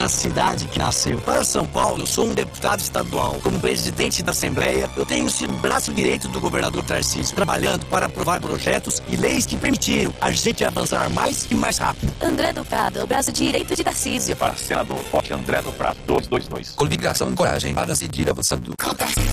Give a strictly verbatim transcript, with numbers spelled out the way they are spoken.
a cidade que nasceu. Para São Paulo, eu sou um deputado estadual. Como presidente da Assembleia, eu tenho sido o braço direito do governador Tarcísio, trabalhando para aprovar projetos e leis que permitiram a gente avançar mais e mais rápido. André do Prado, o braço direito de Tarcísio. Para senador, vote André do Prado dois dois dois. Coligação e coragem para seguir avançando. Com Tarcísio.